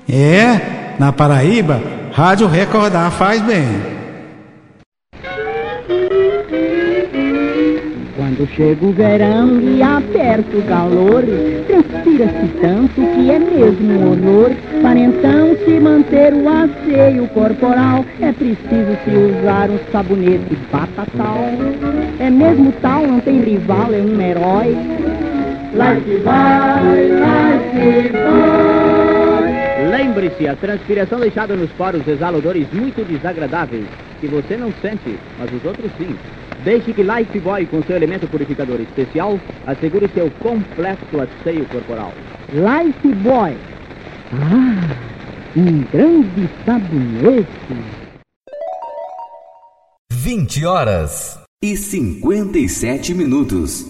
Na Paraíba, Rádio Recordar faz bem. Quando chega o verão e aperta o calor, transpira-se tanto que é mesmo um horror. Para então se manter o asseio corporal, é preciso se usar um sabonete Batatal. É mesmo tal, não tem rival, é um herói. Life Boy, Life Boy. Lembre-se, a transpiração deixada nos poros exala odores muito desagradáveis, que você não sente, mas os outros sim. Deixe que Life Boy, com seu elemento purificador especial, assegure seu completo asseio corporal. Life Boy. Um grande sabonete. 20h57.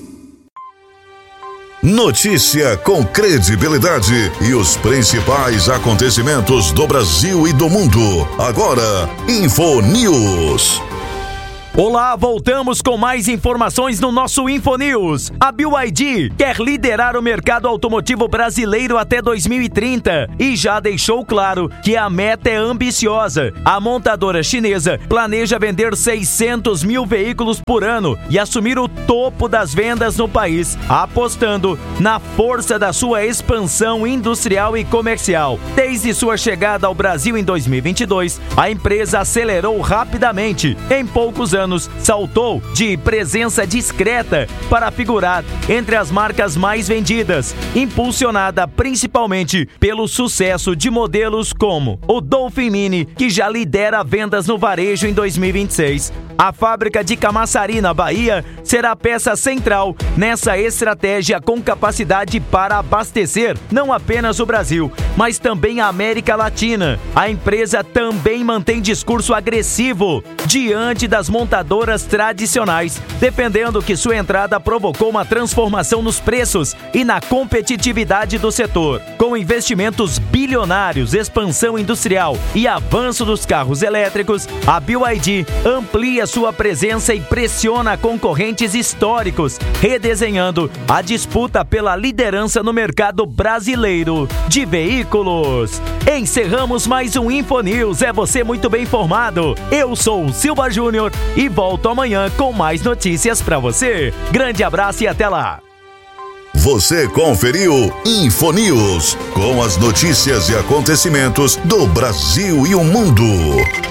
Notícia com credibilidade e os principais acontecimentos do Brasil e do mundo. Agora, InfoNews. Olá, voltamos com mais informações no nosso InfoNews. A BYD quer liderar o mercado automotivo brasileiro até 2030 e já deixou claro que a meta é ambiciosa. A montadora chinesa planeja vender 600 mil veículos por ano e assumir o topo das vendas no país, apostando na força da sua expansão industrial e comercial. Desde sua chegada ao Brasil em 2022, a empresa acelerou rapidamente. Em poucos anos, saltou de presença discreta para figurar entre as marcas mais vendidas, impulsionada principalmente pelo sucesso de modelos como o Dolphin Mini, que já lidera vendas no varejo em 2026. A fábrica de Camaçari, na Bahia, será a peça central nessa estratégia com capacidade para abastecer não apenas o Brasil, mas também a América Latina. A empresa também mantém discurso agressivo diante das montadoras tradicionais, defendendo que sua entrada provocou uma transformação nos preços e na competitividade do setor. Com investimentos bilionários, expansão industrial e avanço dos carros elétricos, a BYD amplia sua presença e pressiona concorrentes históricos, redesenhando a disputa pela liderança no mercado brasileiro de veículos. Encerramos mais um InfoNews. É você muito bem informado. Eu sou o Silva Júnior e volto amanhã com mais notícias para você. Grande abraço e até lá. Você conferiu InfoNews, com as notícias e acontecimentos do Brasil e o mundo.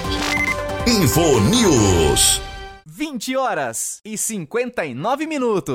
InfoNews. 20h59.